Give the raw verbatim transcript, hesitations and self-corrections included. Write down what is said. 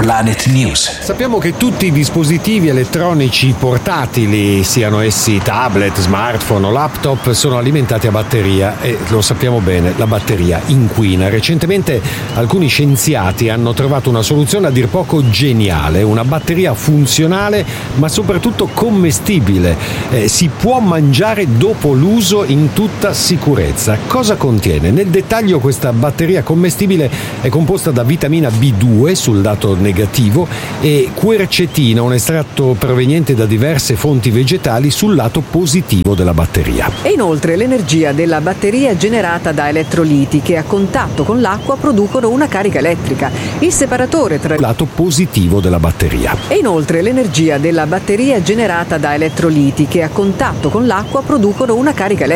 Planet News. Sappiamo che tutti i dispositivi elettronici portatili, siano essi tablet, smartphone o laptop, sono alimentati a batteria e lo sappiamo bene, la batteria inquina. Recentemente alcuni scienziati hanno trovato una soluzione a dir poco geniale, una batteria funzionale ma soprattutto commestibile. Eh, si può mangiare dopo l'uso in tutta sicurezza. Cosa contiene? Nel dettaglio, questa batteria commestibile è composta da vitamina B due sul lato negativo e quercetina, un estratto proveniente da diverse fonti vegetali, sul lato positivo della batteria. E inoltre l'energia della batteria è generata da elettroliti che a contatto con l'acqua producono una carica elettrica. Il separatore tra il lato positivo della batteria. E inoltre l'energia della batteria è generata da elettroliti che a contatto con l'acqua producono una carica elettrica.